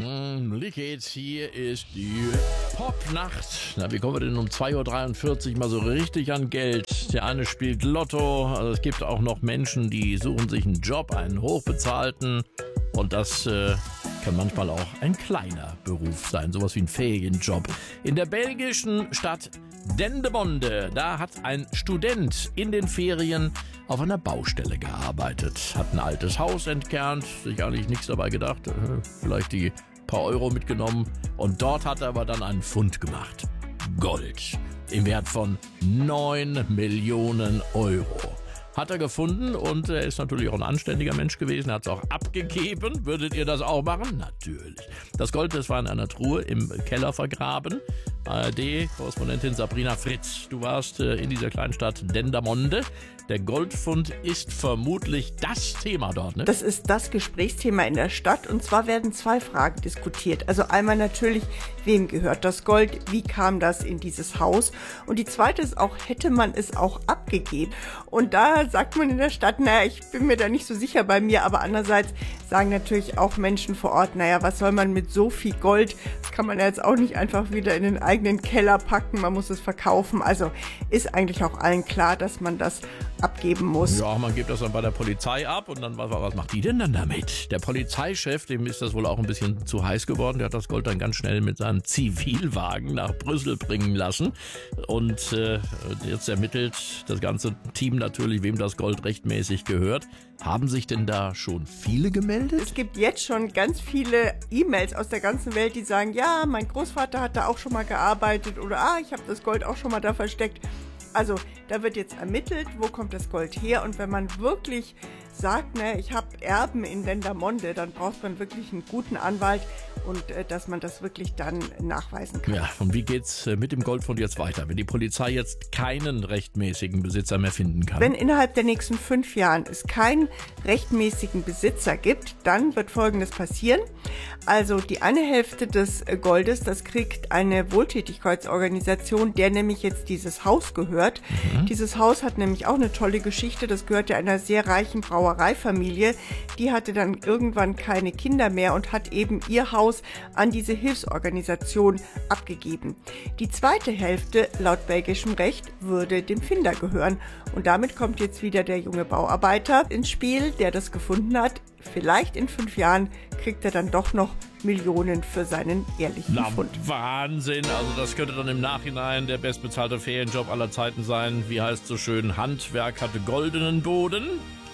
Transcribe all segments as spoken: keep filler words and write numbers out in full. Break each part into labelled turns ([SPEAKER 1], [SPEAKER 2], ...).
[SPEAKER 1] Mm, Lickets, hier ist die Popnacht. Na, wie kommen wir denn um zwei Uhr dreiundvierzig mal so richtig an Geld? Der eine spielt Lotto, also es gibt auch noch Menschen, die suchen sich einen Job, einen hochbezahlten. Und das äh, kann manchmal auch ein kleiner Beruf sein, sowas wie ein Ferienjob. In der belgischen Stadt Dendermonde, da hat ein Student in den Ferien auf einer Baustelle gearbeitet, hat ein altes Haus entkernt, sich eigentlich nichts dabei gedacht, äh, vielleicht die paar Euro mitgenommen und dort hat er aber dann einen Fund gemacht. Gold im Wert von neun Millionen Euro. Hat er gefunden und er ist natürlich auch ein anständiger Mensch gewesen, er hat es auch abgegeben. Würdet ihr das auch machen? Natürlich. Das Gold, das war in einer Truhe im Keller vergraben. A R D-Korrespondentin Sabrina Fritz, du warst äh, in dieser kleinen Stadt Dendermonde. Der Goldfund ist vermutlich das Thema dort, ne?
[SPEAKER 2] Das ist das Gesprächsthema in der Stadt und zwar werden zwei Fragen diskutiert. Also einmal natürlich, wem gehört das Gold, wie kam das in dieses Haus? Und die zweite ist auch, hätte man es auch abgegeben? Und da sagt man in der Stadt, naja, ich bin mir da nicht so sicher bei mir, aber andererseits sagen natürlich auch Menschen vor Ort, naja, was soll man mit so viel Gold? Das kann man ja jetzt auch nicht einfach wieder in den eigenen Keller packen, man muss es verkaufen. Also ist eigentlich auch allen klar, dass man das abgeben muss.
[SPEAKER 1] Ja, man gibt das dann bei der Polizei ab und dann, was, was macht die denn dann damit? Der Polizeichef, dem ist das wohl auch ein bisschen zu heiß geworden, der hat das Gold dann ganz schnell mit seinem Zivilwagen nach Brüssel bringen lassen und äh, jetzt ermittelt das ganze Team natürlich, wem das Gold rechtmäßig gehört. Haben sich denn da schon viele gemeldet?
[SPEAKER 2] Es gibt jetzt schon ganz viele E-Mails aus der ganzen Welt, die sagen, ja, mein Großvater hat da auch schon mal gearbeitet oder ah, ich habe das Gold auch schon mal da versteckt. Also da wird jetzt ermittelt, wo kommt das Gold her und wenn man wirklich sagt, ne, ich habe Erben in Dendermonde, dann braucht man wirklich einen guten Anwalt und äh, dass man das wirklich dann nachweisen kann.
[SPEAKER 1] Ja, und wie geht's äh, mit dem Goldfund jetzt weiter, wenn die Polizei jetzt keinen rechtmäßigen Besitzer mehr finden kann?
[SPEAKER 2] Wenn innerhalb der nächsten fünf Jahren es keinen rechtmäßigen Besitzer gibt, dann wird Folgendes passieren. Also die eine Hälfte des Goldes, das kriegt eine Wohltätigkeitsorganisation, der nämlich jetzt dieses Haus gehört. Mhm. Dieses Haus hat nämlich auch eine tolle Geschichte, das gehört ja einer sehr reichen Brauereifamilie. Die hatte dann irgendwann keine Kinder mehr und hat eben ihr Haus an diese Hilfsorganisation abgegeben. Die zweite Hälfte, laut belgischem Recht, würde dem Finder gehören. Und damit kommt jetzt wieder der junge Bauarbeiter ins Spiel, der das gefunden hat. Vielleicht in fünf Jahren kriegt er dann doch noch Millionen für seinen ehrlichen
[SPEAKER 1] Na,
[SPEAKER 2] Fund.
[SPEAKER 1] Wahnsinn, also das könnte dann im Nachhinein der bestbezahlte Ferienjob aller Zeiten sein. Wie heißt so schön, Handwerk hatte goldenen Boden.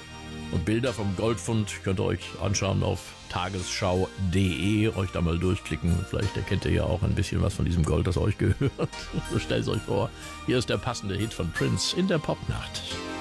[SPEAKER 1] Und Bilder vom Goldfund könnt ihr euch anschauen auf tagesschau punkt de, euch da mal durchklicken. Vielleicht erkennt ihr ja auch ein bisschen was von diesem Gold, das euch gehört. So stellt es euch vor. Hier ist der passende Hit von Prince in der Popnacht.